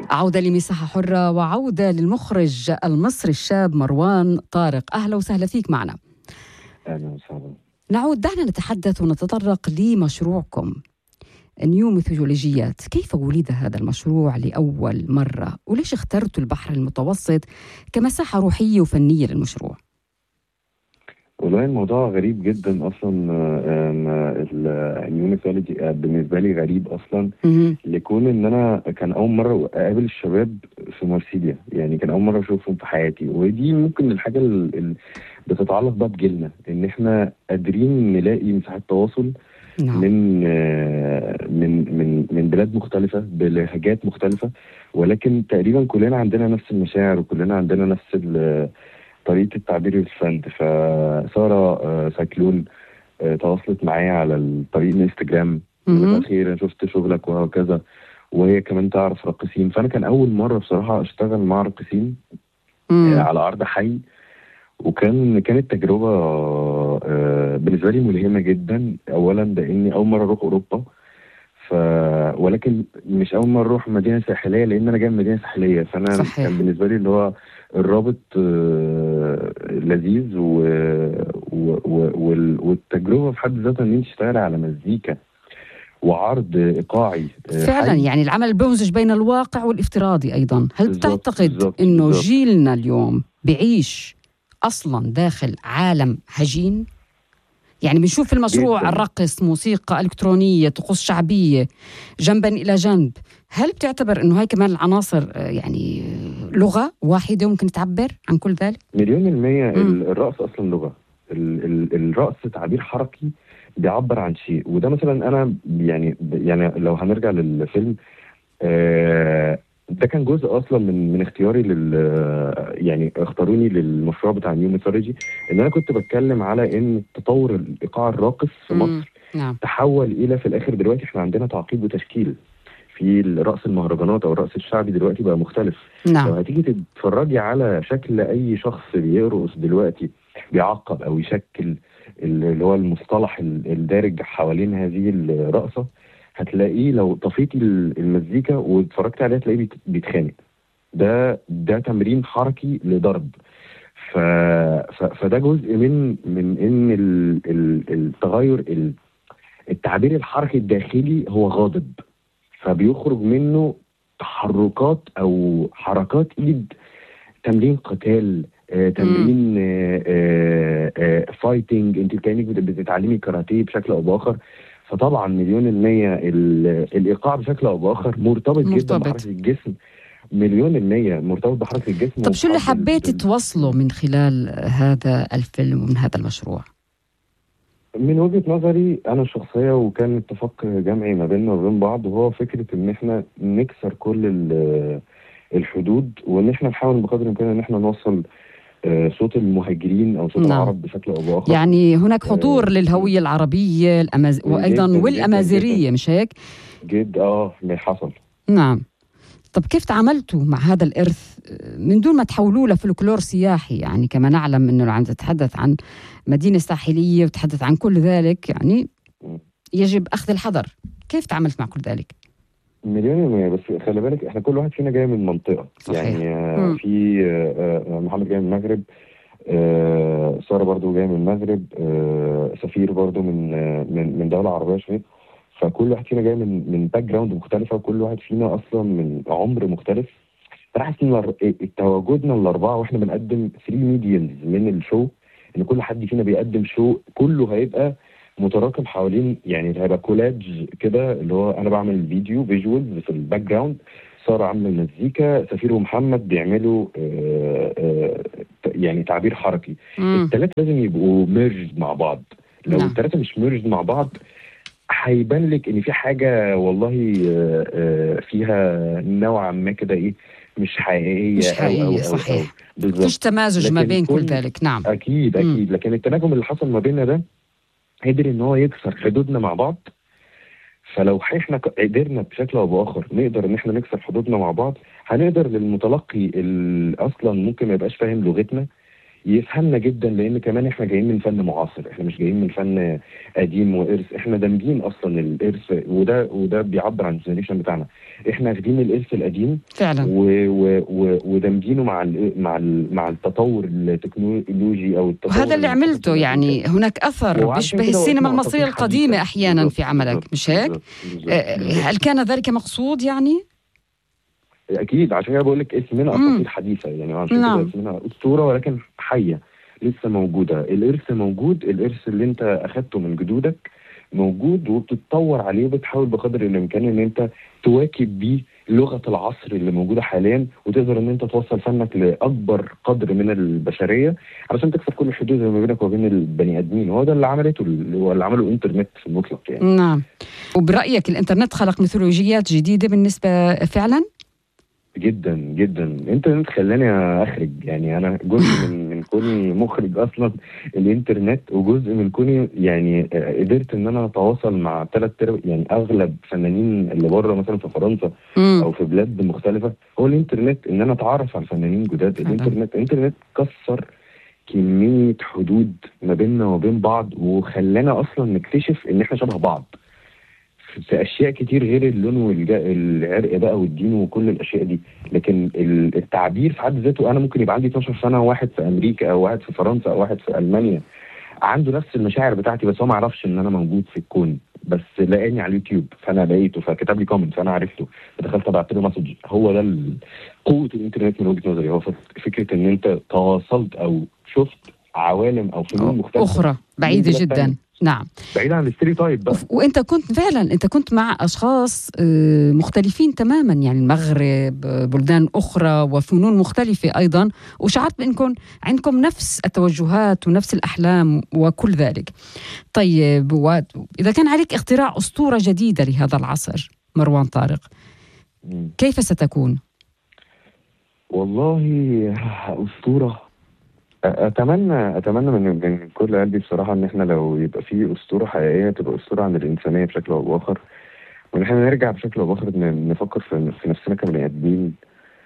عودة لمساحة حرة وعودة للمخرج المصري الشاب مروان طارق. أهلا وسهلا فيك معنا. أهلا وسهلا. نعود، دعنا نتحدث ونتطرق لمشروعكم نيو ميثولوجيات. كيف ولد هذا المشروع لأول مرة؟ وليش اخترتوا البحر المتوسط كمساحة روحية وفنية للمشروع؟ والله الموضوع غريب جدا اصلا. النيو ميثولوجي بالنسبه لي غريب اصلا، لكون ان انا كان اول مره اقابل الشباب في مرسيليا، يعني كان اول مره اشوفهم في حياتي. ودي ممكن الحاجه اللي بتتعلق بقى بجيلنا، ان احنا قادرين نلاقي مساحه تواصل من بلاد مختلفه بلهجات مختلفه، ولكن تقريبا كلنا عندنا نفس المشاعر وكلنا عندنا نفس طريقة التعبير الفن. فسارة ساكلون تواصلت معايا على طريق الانستجرام، مساء الخير انا شفت شغلك وهكذا، وهي كمان تعرف راقصين. فانا كان اول مرة بصراحة اشتغل مع راقصين على عرض حي، كانت تجربة بالنسبة لي ملهمة جدا. اولا لاني اول مرة اروح اوروبا، ولكن مش اول مره اروح مدينه ساحليه، لان انا جاي من مدينه ساحليه. فانا صحيح. كان بالنسبه لي اللي هو الرابط لذيذ، والتجربه في حد ذاتها ان انت تشتغلي على مزيكا وعرض ايقاعي فعلا حي. يعني العمل بيمزج بين الواقع والافتراضي ايضا. هل بتعتقد انه جيلنا اليوم بعيش اصلا داخل عالم هجين؟ يعني بنشوف في المشروع جداً الرقص، موسيقى إلكترونية، طقوس شعبية جنبا إلى جنب. هل بتعتبر أنه هاي كمان العناصر يعني لغة واحدة ممكن تعبر عن كل ذلك؟ 100%. الرقص أصلا لغة. الرقص تعبير حركي بيعبر عن شيء. وده مثلا أنا يعني لو هنرجع للفيلم، ده كان جزء اصلا من اختياري يعني اختاروني للمشروع بتاع نيو ميثولوجي، ان انا كنت بتكلم على ان تطور الايقاع الراقص في مصر تحول الى في الاخر دلوقتي احنا عندنا تعقيد وتشكيل في رقص المهرجانات او الرقص الشعبي. دلوقتي بقى مختلف. لو هتيجي تتفرجي على شكل اي شخص بيرقص دلوقتي بيعقب او يشكل اللي هو المصطلح الدارج حوالين هذه الرقصه، هتلاقيه لو طفيتي المزيكا واتفرجت عليها تلاقيه بيتخانق. ده تمرين حركي لضرب. فده جزء من ان التغير التعبير الحركي الداخلي هو غاضب، فبيخرج منه تحركات او حركات ايد، تمرين قتال، تمرين فايتنج. انت كانك بتتعلمي كاراتيه بشكل او باخر. فطبعا 100% الايقاع بشكل او باخر مرتبط جدا بحركه الجسم. 100% مرتبط بحركه الجسم. طب شو اللي حبيت توصله من خلال هذا الفيلم ومن هذا المشروع؟ من وجهه نظري انا الشخصيه، وكان اتفاق جمعي ما بيننا وبين بعض، وهو فكره ان احنا نكسر كل الحدود، وان احنا نحاول بقدر الامكان ان احنا نوصل صوت المهاجرين او صوت العرب بشكل او باخر. يعني هناك حضور للهويه العربيه وايضا جداً والامازيغيه، جداً مش هيك؟ اللي حصل. نعم. طب كيف تعاملتوا مع هذا الإرث من دون ما تحولوه لفلكلور سياحي؟ يعني كما نعلم أنه عم تتحدث عن مدينة ساحلية وتتحدث عن كل ذلك، يعني يجب أخذ الحذر. كيف تعاملت مع كل ذلك؟ 100%. بس خلي بالك احنا كل واحد فينا جاي من منطقة. صحيح. يعني في محمد جاي من المغرب، سارة برضو جاي من المغرب، سفير برضو من دولة عربية شوية. فكل واحد فينا جاي من باك جراوند مختلفة، وكل واحد فينا أصلا من عمر مختلف. فحاسس إن تواجدنا الأربعة وإحنا بنقدم 3 ميديانز من الشو، إن كل حد فينا بيقدم شو كله هيبقى متراكم حوالين، يعني هيبقى كولاج كده، اللي هو أنا بعمل فيديو فيجوالز في الباك جراوند، سارة عاملة المزيكا، سفير ومحمد بيعملوا يعني تعبير حركي. الثلاثة لازم يبقوا ميرجد مع بعض. لو الثلاثة مش ميرجد مع بعض هيبان لك ان في حاجة والله فيها نوعا ما كده ايه، مش حقيقية. أو صحيح. مفيش تمازج ما بين كل ذلك. نعم اكيد. لكن التناغم اللي حصل ما بيننا ده قدر ان هو يكسر حدودنا مع بعض. فلو احنا قدرنا بشكل او باخر نقدر ان احنا نكسر حدودنا مع بعض، هنقدر للمتلقي اصلا ممكن ما يبقاش فاهم لغتنا يفهمنا جدا، لان كمان احنا جايين من فن معاصر، احنا مش جايين من فن قديم وارث، احنا دامجين اصلا الارث، وده بيعبر عن الجنريشن بتاعنا. احنا واخدين الارث القديم فعلا ودمجينه مع التطور التكنولوجي او التطور. وهذا اللي عملته، يعني هناك اثر بيشبه السينما المصريه القديمه احيانا في عملك، مش هيك؟ هل كان ذلك مقصود يعني؟ اكيد، عشان كده بقول لك اسمنا اساطير حديثه، يعني عشان كده اسمنا اسطوره ولكن حيه لسه موجوده. الارث موجود، الارث اللي انت اخذته من جدودك موجود، وبتتطور عليه وبتحاول بقدر الامكان ان انت تواكب بيه لغه العصر اللي موجوده حاليا، وتقدر ان انت توصل فنك لاكبر قدر من البشريه علشان تكسر كل الحدود اللي ما بينك وبين البني ادمين. هو ده اللي عملته، اللي عمله الانترنت في المطلق يعني. نعم. وبرايك الانترنت خلق ميثولوجيات جديده بالنسبه فعلا؟ جدا جدا. الانترنت خلاني اخرج، يعني انا جزء من كوني مخرج اصلا الانترنت، وجزء من كوني يعني قدرت ان انا اتواصل مع يعني اغلب فنانين اللي بره مثلا في فرنسا او في بلاد مختلفه. هو الانترنت ان انا اتعرف على فنانين جداد. الانترنت كسر كميه حدود ما بيننا وبين بعض، وخلانا اصلا نكتشف ان احنا شبه بعض في اشياء كتير غير اللون والعرق بقى والدين وكل الاشياء دي. لكن التعبير في حد ذاته، انا ممكن يبقى عندي 12 سنه، واحد في امريكا او واحد في فرنسا او واحد في المانيا عنده نفس المشاعر بتاعتي، بس هو ما يعرفش ان انا موجود في الكون، بس لقاني على اليوتيوب فانا لقيته فكتب لي كومنت فانا عرفته فدخلت ابعت له مسج. هو ده قوه الانترنت من وجهه نظري، هو فكره ان انت تواصلت او شفت عوالم او فنون مختلفه اخرى بعيده جدا. نعم، بعيد عن الستيريوتايب بقى. وانت كنت مع اشخاص مختلفين تماما، يعني المغرب، بلدان اخرى وفنون مختلفه ايضا، وشعرت بانكم عندكم نفس التوجهات ونفس الاحلام وكل ذلك. طيب، اذا كان عليك اختراع اسطوره جديده لهذا العصر مروان طارق، كيف ستكون؟ والله اسطوره، اتمنى من كل قلبي بصراحه ان احنا لو يبقى في اسطوره حقيقيه تبقى اسطوره عن الانسانيه بشكل او باخر، وان احنا نرجع بشكل او باخر نفكر في نفسنا كبني ادمين،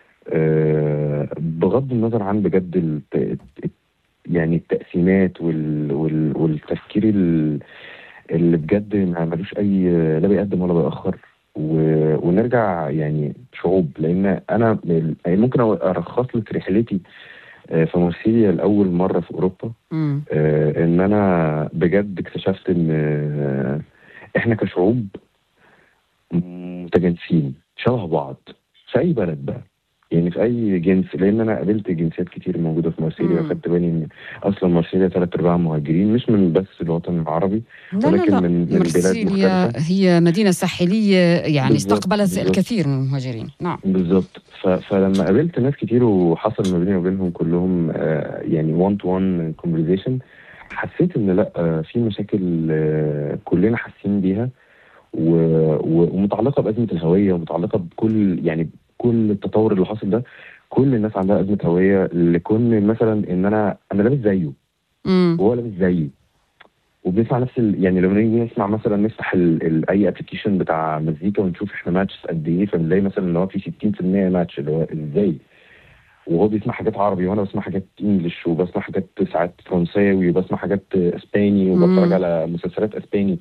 بغض النظر عن بجد يعني التقسيمات والتفكير اللي بجد ما ملوش اي لا بيقدم ولا بيأخر، ونرجع يعني شعوب. لان انا ممكن ارخص لك رحلتي في مارسيليا لأول مرة في أوروبا، إن أنا بجد اكتشفت إن إحنا كشعوب متجانسين شبه بعض في أي بلد بقى، يعني في أي جنس. لأن أنا قابلت جنسيات كتير موجودة في مارسيليا، وخدت بالي إن أصلا مارسيليا 3/4 مهاجرين، مش من بس الوطن العربي ولكن لا. من بلاد مختلفة. هي مدينة ساحلية، يعني استقبلت الكثير من المهاجرين. نعم بالظبط. فلما قابلت ناس كتير وحصل ما بيني وبينهم كلهم يعني one to one conversation، حسيت ان لا، في مشاكل كلنا حاسين بيها ومتعلقه بازمه الهويه، ومتعلقه بكل يعني كل التطور اللي حاصل ده. كل الناس عندها ازمه هويه، لكون مثلا ان انا لابس زيه وهو لابس زيي، وبنسمع نفس يعني لما نيجي نسمع مثلا نفتح اي ابلكيشن بتاع مزيكا ونشوف احنا ماتش قد ايه، فنلاقي مثلا ان هو في 60% ماتش اللي هو ازاي، وهو بيسمع حاجات عربي وانا بسمع حاجات انجلش، وبسمع حاجات ساعات فرنساوي، وبسمع حاجات اسباني، وبتفرج على مسلسلات اسباني.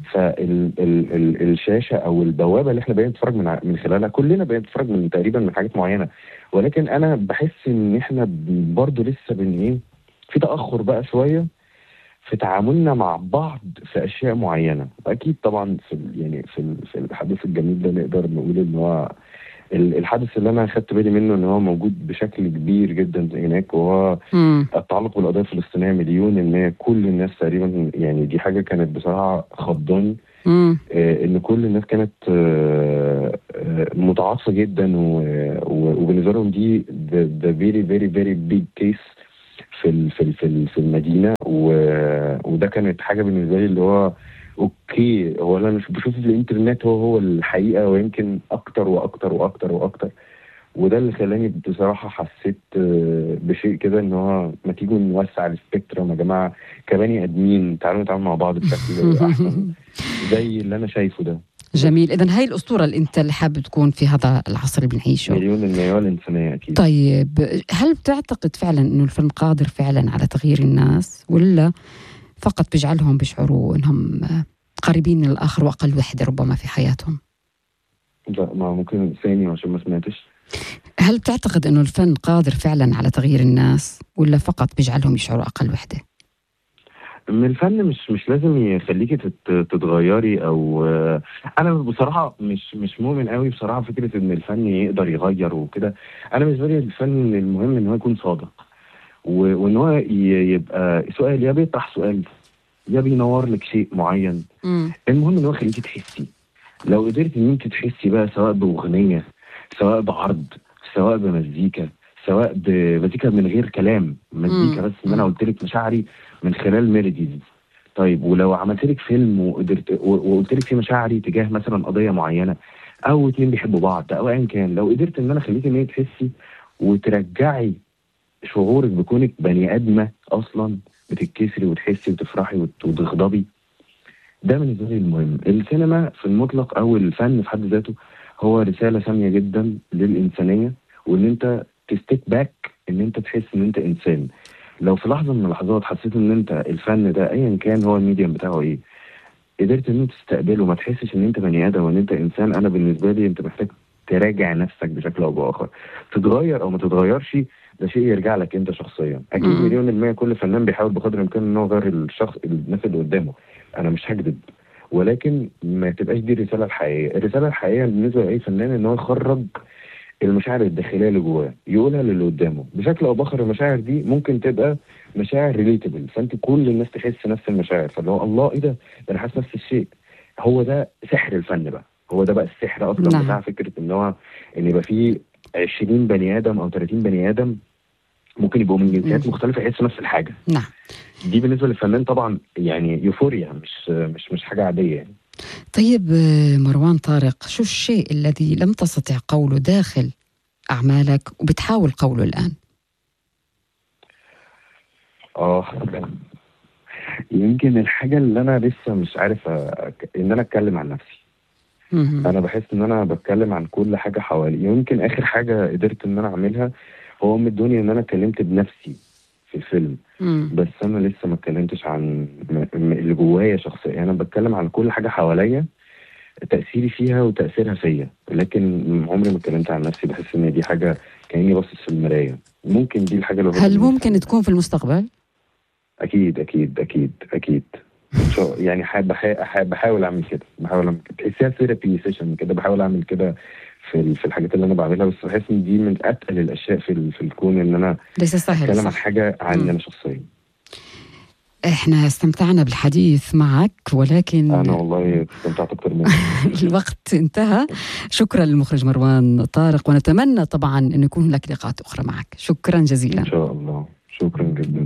فالشاشه او البوابه اللي احنا بقينا نتفرج من خلالها، كلنا بقينا نتفرج من تقريبا من حاجات معينه، ولكن انا بحس ان احنا برضو لسه في تاخر بقى شويه في تعاملنا مع بعض في اشياء معينه. واكيد طبعا في الحدث الجميل ده نقدر نقول ان هو الحدث اللي انا خدت بالي منه ان هو موجود بشكل كبير جدا هناك، وهو التعلق بالقضيه الفلسطينيه مليون. ان كل الناس تقريبا، يعني دي حاجه كانت بصراحه خضاني، ان كل الناس كانت متعاطفه جدا، وبالنسبه لهم دي the very very very big case في المدينه، وده كانت حاجه بالنسبه لي اللي هو اوكي، هو انا مش بشوف الانترنت هو الحقيقه، ويمكن اكتر واكتر واكتر واكتر. وده اللي خلاني بصراحه حسيت بشيء كده، ان هو ما تيجوا نوسع السبيكترم يا جماعه كبني ادمين، تعالوا نتعامل مع بعض بشكل احسن زي اللي انا شايفه ده. جميل. إذن هاي الأسطورة اللي أنت اللي حابب تكون في هذا العصر اللي بنعيشه. مليون المية الإنسانية أكيد. طيب، هل بتعتقد فعلا إنه الفن قادر فعلا على تغيير الناس، ولا فقط بيجعلهم بيشعروا إنهم قريبين من الآخر وأقل وحدة ربما في حياتهم؟ لا، ما ممكن ثاني عشان ما سمعتش. هل بتعتقد أنه الفن قادر فعلا على تغيير الناس ولا فقط بيجعلهم يشعروا أقل وحدة؟ من الفن مش لازم يخليكي تتغيري، او انا بصراحه مش مؤمن قوي بصراحه فكره ان الفن يقدر يغير وكده. انا بالنسبه لي الفن المهم ان هو يكون صادق، وان هو يبقى سؤال، يا بيطرح سؤال يا بينور لك شيء معين. المهم ان هو يخليكي تحسي. لو قدرت ان انت تحسي بقى، سواء باغنيه، سواء بعرض، سواء بمزيكا، سواء بمزيكا من غير كلام، مزيكا بس ان انا قلت لك مشاعري من خلال ميلوديز. طيب ولو عملت لك فيلم وقلت لك فيه مشاعري تجاه مثلا قضيه معينه، او اتنين بيحبوا بعض، او ايا كان، لو قدرت ان انا اخليك ان هي تحسي وترجعي شعورك بكونك بني ادمه اصلا، بتتكسري وتحسي وتفرحي وتغضبي، ده بالنسبه لي المهم. السينما في المطلق او الفن في حد ذاته هو رساله ساميه جدا للانسانيه، وان انت تستيك باك، ان انت تحس ان انت انسان. لو في لحظه من اللحظات حسيت ان انت الفن ده ايا كان هو الميديم بتاعه ايه، قدرت ان انت تستقبله وما تحسش ان انت بني ادم وان انت انسان، انا بالنسبه لي انت محتاج تراجع نفسك بشكل او باخر. تتغير او ما تتغيرش ده شيء يرجع لك انت شخصيا. اكيد مليون المية كل فنان بيحاول بقدر الامكان ان هو يغير الناس اللي قدامه، انا مش هكذب، ولكن ما تبقاش دي الرساله الحقيقيه. الرساله الحقيقيه بالنسبه لاي فنان ان هو يخرج المشاعر الداخليه اللي جواه، يقولها للي قدامه بشكل او باخر. المشاعر دي ممكن تبقى مشاعر ريليتبل، فانت كل الناس تحس نفس المشاعر، فاللي هو الله ايه ده انا حاسس نفس الشيء. هو ده سحر الفن بقى، هو ده بقى السحر اصلا. نعم. بتاع فكره ان هو ان يبقى فيه 20 بني ادم او 30 بني ادم ممكن يبقوا من جنسيات مختلفه يحسوا نفس الحاجه. نعم. دي بالنسبه للفنان طبعا يعني يوفوريا، مش حاجه عاديه يعني. طيب مروان طارق، شو الشيء الذي لم تستطع قوله داخل أعمالك وبتحاول قوله الآن؟ يمكن الحاجة اللي أنا لسه مش عارف إن أنا أتكلم عن نفسي. أنا بحس إن أنا بتكلم عن كل حاجة حوالي. يمكن آخر حاجة قدرت إن أنا أعملها هو من الدنيا إن أنا اتكلمت بنفسي في الفيلم. بس أنا لسه ما اتكلمتش عن اللي جوايا شخصيا. أنا بتكلم عن كل حاجة حواليا، تأثيري فيها وتأثيرها فيا، لكن عمري ما اتكلمت عن نفسي. بحس إن دي حاجة كأني باصص في المراية. ممكن دي الحاجة الوحيدة. هل ممكن تكون في المستقبل؟ أكيد أكيد أكيد أكيد. يعني بحاول أعمل كده، تحسيها ثيرابي سيشن كده، بحاول أعمل كده في الحاجات اللي أنا بعملها. بس بحس إن دي من أتقل الأشياء في الكون، إن أنا ليس سهل أتكلم عن حاجة عني أنا شخصيا. احنا استمتعنا بالحديث معك، ولكن أنا والله استمتعت أكتر منك. الوقت انتهى. شكرا للمخرج مروان طارق، ونتمنى طبعا أن يكون لك لقاءات أخرى معك. شكرا جزيلا. إن شاء الله. شكرا جدا.